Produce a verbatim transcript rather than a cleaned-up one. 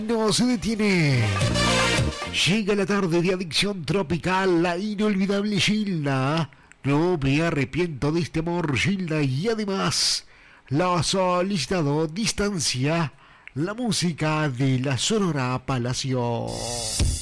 No se detiene. Llega la tarde de Adicción Tropical, la inolvidable Gilda. No me arrepiento de este amor, Gilda. Y además, la ha solicitado Distancia, la música de la Sonora Palacio.